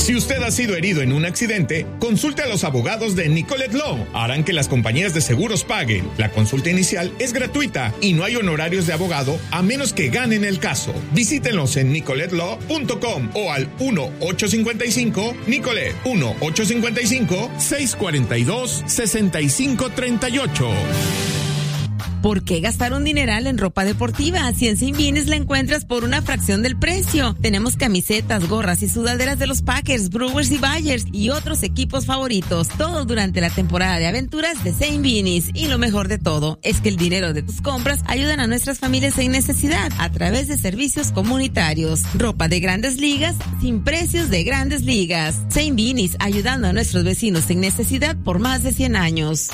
Si usted ha sido herido en un accidente, consulte a los abogados de Nicolet Law. Harán que las compañías de seguros paguen. La consulta inicial es gratuita y no hay honorarios de abogado a menos que ganen el caso. Visítenlos en nicoletlaw.com o al 1-855-NICOLET, 1-855-642-6538. ¿Por qué gastar un dineral en ropa deportiva? Si en Saint-Vinis la encuentras por una fracción del precio. Tenemos camisetas, gorras y sudaderas de los Packers, Brewers y Bayers y otros equipos favoritos. Todo durante la temporada de aventuras de Saint-Vinis. Y lo mejor de todo es que el dinero de tus compras ayudan a nuestras familias en necesidad a través de servicios comunitarios. Ropa de Grandes Ligas sin precios de Grandes Ligas. Saint-Vinis, ayudando a nuestros vecinos en necesidad por más de 100 años.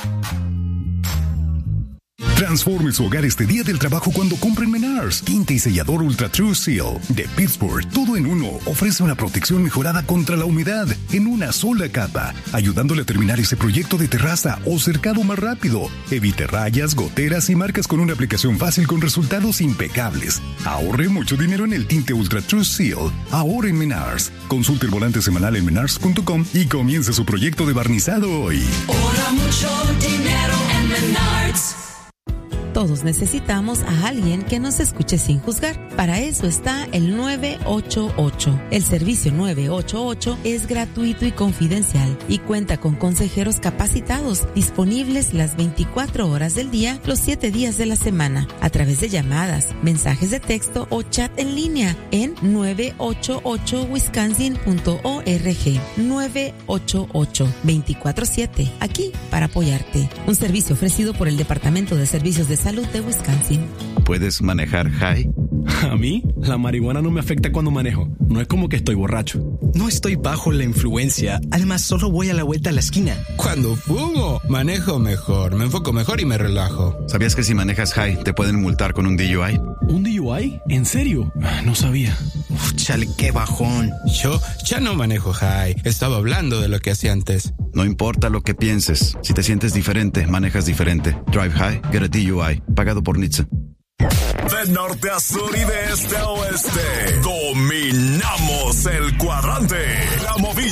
Transforme su hogar este día del trabajo cuando compren Menards. Tinta y sellador Ultra True Seal de Pittsburgh, todo en uno, ofrece una protección mejorada contra la humedad en una sola capa, ayudándole a terminar ese proyecto de terraza o cercado más rápido. Evite rayas, goteras y marcas con una aplicación fácil con resultados impecables. Ahorre mucho dinero en el tinte Ultra True Seal, ahora en Menards. Consulte el volante semanal en menards.com y comience su proyecto de barnizado hoy. Ahorra mucho dinero en Menards. Todos necesitamos a alguien que nos escuche sin juzgar. Para eso está el 988. El servicio 988 es gratuito y confidencial y cuenta con consejeros capacitados disponibles las 24 horas del día, los 7 días de la semana, a través de llamadas, mensajes de texto o chat en línea en 988wisconsin.org. 988 24/7, aquí para apoyarte. Un servicio ofrecido por el Departamento de Servicios de Salud de Wisconsin. ¿Puedes manejar high? A mí, la marihuana no me afecta cuando manejo. No es como que estoy borracho. No estoy bajo la influencia. Además, solo voy a la vuelta a la esquina. Cuando fumo, manejo mejor, me enfoco mejor y me relajo. ¿Sabías que si manejas high te pueden multar con un DUI? ¿Un DUI? ¿En serio? No sabía. Chale, qué bajón. Yo ya no manejo high. Estaba hablando de lo que hacía antes. No importa lo que pienses. Si te sientes diferente, manejas diferente. Drive high, get a DUI. Pagado por NHTSA. De norte a sur y de este a oeste, dominamos el cuadrante. La movida.